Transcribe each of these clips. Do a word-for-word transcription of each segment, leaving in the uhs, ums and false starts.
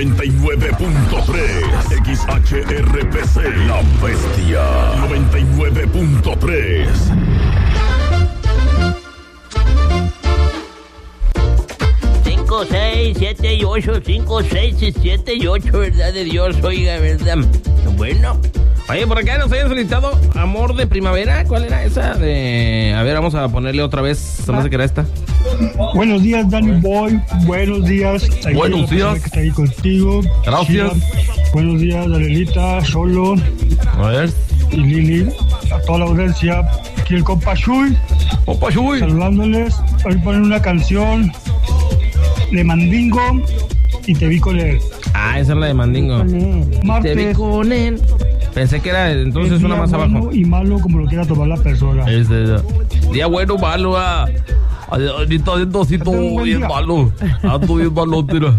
noventa y nueve punto tres. X H R P C, La Bestia. noventa y nueve punto tres. cinco, seis, siete y ocho, cinco, seis, siete y ocho, verdad de Dios, oiga, verdad. Bueno. Oye, por acá nos habían solicitado Amor de Primavera. ¿Cuál era esa? De... A ver, vamos a ponerle otra vez. Se me hace que era esta. Buenos días, Danny Boy. Buenos días. Aquí Buenos días. Que está ahí contigo. Gracias. Chida. Buenos días, Dalelita, Solo A ver. y Lili. A toda la audiencia. Aquí el compa Shui. Opa, Shui. Saludándoles. Hoy ponen una canción de Mandingo y te vi con él. Ah, esa es la de Mandingo. Con él. Martes. Te vi con él. Pensé que era entonces Es una día más bueno abajo. y malo como lo quiera tomar la persona. Es de día bueno, malo, ah. Ahorita ando así todo buen bien día. malo. Ando bien malo, tira.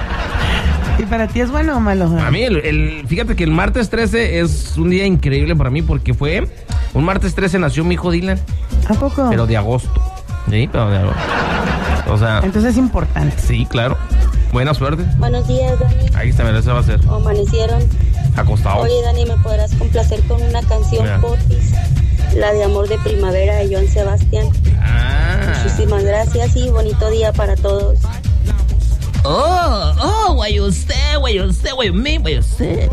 ¿Y para ti es bueno o malo? A mí, el, el- fíjate que el martes trece es un día increíble para mí porque fue... Un martes trece nació mi hijo Dylan, ¿A poco? pero de agosto. Sí, pero de agosto. O sea, Entonces es importante. sí, claro. Buena suerte. Buenos días, Dani. Ahí está, esa va a ser. ¿Cómo amanecieron? Acostado. Oye, Dani, ¿me podrás complacer con una canción Mira. Portis? La de Amor de Primavera de Joan Sebastián. Ah. Muchísimas gracias y bonito día para todos. Oh, oh, güey, usted, güey, usted, güey, mí, güey, usted.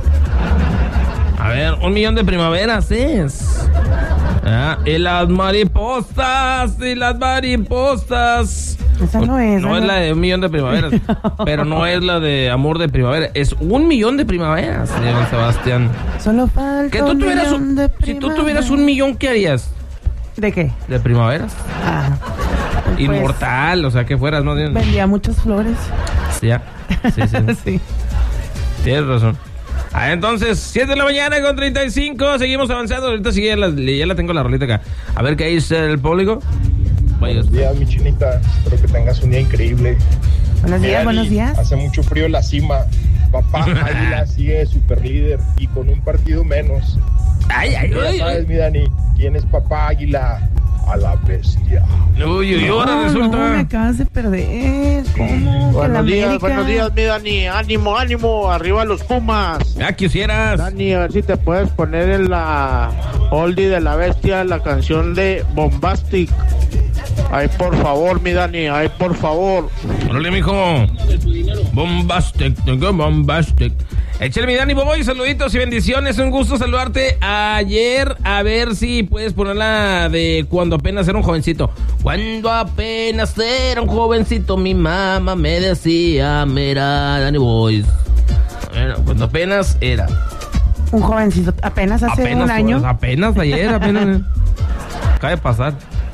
A ver, un millón de primaveras es. Ah, y las mariposas, y las mariposas. Esa no es. No ¿no? es la de un millón de primaveras, pero no es la de Amor de Primavera. Es un millón de primaveras, señor Sebastián. Solo falta Que tú un tuvieras millón un, de si tú tuvieras un millón, ¿qué harías? ¿De qué? De primaveras. Ah, pues, Inmortal, o sea, que fueras, ¿no? vendía muchas flores. Ya. Sí, sí. Sí. Tienes razón. Ah, entonces, siete de la mañana con treinta y cinco. Seguimos avanzando. Ahorita sí ya la, ya la tengo la rolita acá. A ver qué dice el público. Vaya. Buenos días, mi chinita. Espero que tengas un día increíble. Buenos días, Dani, buenos días. Hace mucho frío en la cima. Papá Águila sigue super líder y con un partido menos. Ay, ay, Ya ay, sabes, ay. mi Dani, ¿quién es Papá Águila? A la bestia. Uy, uy, ahora No, resulta. no, me acabas de perder. ¿Cómo? Que la Buenos días, América- buenos días, mi Dani. Ánimo, ánimo, arriba los Pumas. Ya quisieras. Dani, a ver si te puedes poner en la oldie de la bestia la canción de Bombastic. Ay, por favor, mi Dani, ay, por favor. Órale, mijo. Bombastic, tengo bombastic. Échale mi Dani Boboy, saluditos y bendiciones. Un gusto saludarte ayer. A ver si puedes ponerla de cuando apenas era un jovencito. Cuando apenas era un jovencito, mi mamá me decía, mira, Dani Boy. Bueno, cuando apenas era. Un jovencito, apenas hace apenas, un año. Apenas ayer, apenas. Acaba de pasar.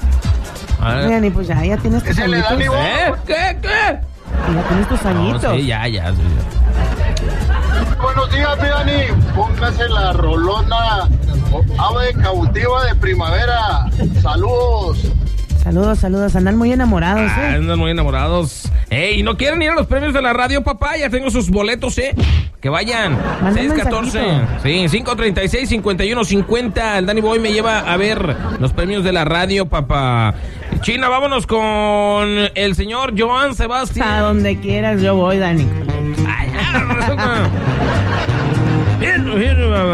A ver. Mira, y pues ya, ya tienes tus añitos. ¿Eh? ¿Qué? ¿Qué? Ya tienes tus añitos. No, sí, ya, ya. Sí. Buenos días, mi Dani. Póngase la rolona ave cautiva de primavera. Saludos. Saludos, saludos. Andan muy enamorados, Ah, ¿eh? andan muy enamorados. Ey, ¿no quieren ir a los premios de la radio, papá? Ya tengo sus boletos, ¿eh? Que vayan. Manda un seis catorce. mensajito. Sí, cinco treinta y seis, cincuenta y uno cincuenta. El Danny Boy me lleva a ver los premios de la radio, papá. China, vámonos con el señor Joan Sebastián. A donde quieras yo voy, Dani. Ay, ah, resulta. Bien, bien, mamá.